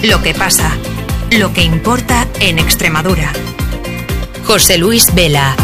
Lo que pasa, lo que importa en Extremadura. José Luis Vela.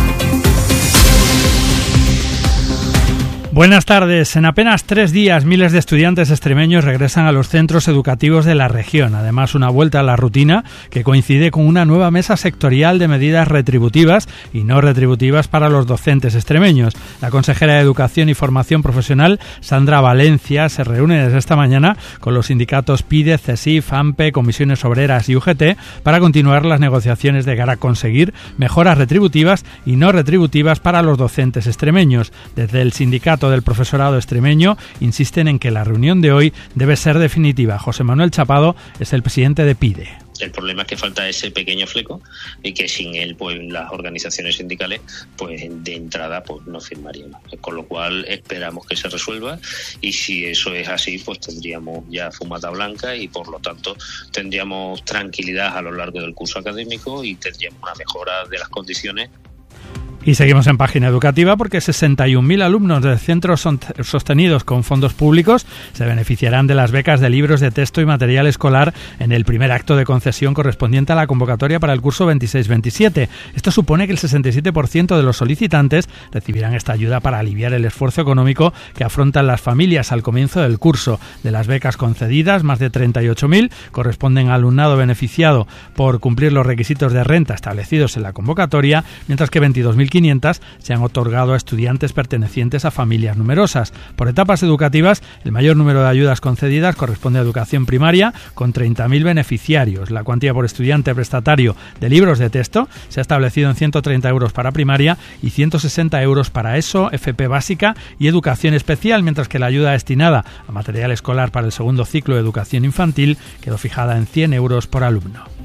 Buenas tardes. En apenas 3 días, miles de estudiantes extremeños regresan a los centros educativos de la región. Además, una vuelta a la rutina que coincide con una nueva mesa sectorial de medidas retributivas y no retributivas para los docentes extremeños. La consejera de Educación y Formación Profesional, Sandra Valencia, se reúne desde esta mañana con los sindicatos PIDE, CESIF, AMPE, Comisiones Obreras y UGT para continuar las negociaciones de cara a conseguir mejoras retributivas y no retributivas para los docentes extremeños. Desde el sindicato del profesorado extremeño insisten en que la reunión de hoy debe ser definitiva. José Manuel Chapado es el presidente de PIDE. El problema es que falta ese pequeño fleco y que sin él pues las organizaciones sindicales pues de entrada pues no firmarían, con lo cual esperamos que se resuelva, y si eso es así pues tendríamos ya fumata blanca y por lo tanto tendríamos tranquilidad a lo largo del curso académico y tendríamos una mejora de las condiciones. Y seguimos en página educativa porque 61.000 alumnos de centros sostenidos con fondos públicos se beneficiarán de las becas de libros de texto y material escolar en el primer acto de concesión correspondiente a la convocatoria para el curso 26-27. Esto supone que el 67% de los solicitantes recibirán esta ayuda para aliviar el esfuerzo económico que afrontan las familias al comienzo del curso. De las becas concedidas, más de 38.000 corresponden al alumnado beneficiado por cumplir los requisitos de renta establecidos en la convocatoria, mientras que 22.500 se han otorgado a estudiantes pertenecientes a familias numerosas. Por etapas educativas, el mayor número de ayudas concedidas corresponde a educación primaria, con 30.000 beneficiarios. La cuantía por estudiante prestatario de libros de texto se ha establecido en 130 euros para primaria y 160 euros para ESO, FP básica y educación especial, mientras que la ayuda destinada a material escolar para el segundo ciclo de educación infantil quedó fijada en 100 euros por alumno.